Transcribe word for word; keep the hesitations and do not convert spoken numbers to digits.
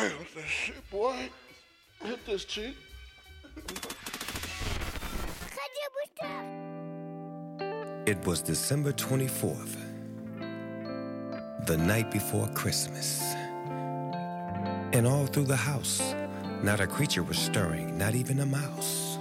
Damn, that shit, boy. Hit this cheek. It was December twenty-fourth, the night before Christmas. And all through the house, not a creature was stirring, not even a mouse.